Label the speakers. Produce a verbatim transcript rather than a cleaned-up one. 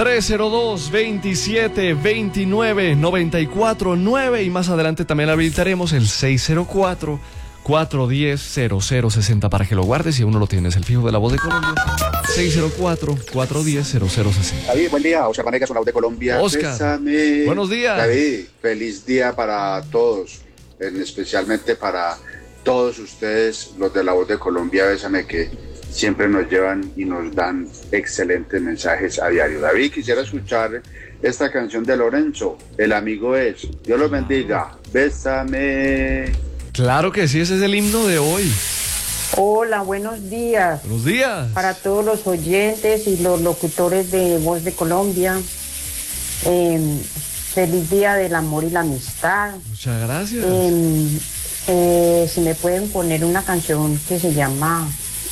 Speaker 1: tres cero dos, veintisiete, veintinueve, noventa y cuatro, nueve y más adelante también habilitaremos el seis cero cuatro, cuatro uno cero, cero cero seis cero para que lo guardes, si aún no lo tienes, el fijo de La Voz de Colombia, seis cero cuatro, cuatro uno cero, cero cero seis cero.
Speaker 2: David, buen día, Oscar Vanegas, La Voz de Colombia.
Speaker 1: Oscar,
Speaker 2: Bésame.
Speaker 1: buenos días.
Speaker 2: David, feliz día para todos, especialmente para todos ustedes, los de La Voz de Colombia, Bésame, que siempre nos llevan y nos dan excelentes mensajes a diario. David, quisiera escuchar esta canción de Lorenzo, El amigo es. Dios los bendiga. Bésame.
Speaker 1: Claro que sí, ese es el himno de hoy.
Speaker 3: Hola, buenos días.
Speaker 1: Buenos días.
Speaker 3: Para todos los oyentes y los locutores de Voz de Colombia. Eh, feliz día del amor y la amistad.
Speaker 1: Muchas gracias.
Speaker 3: Eh, eh, si me pueden poner una canción que se llama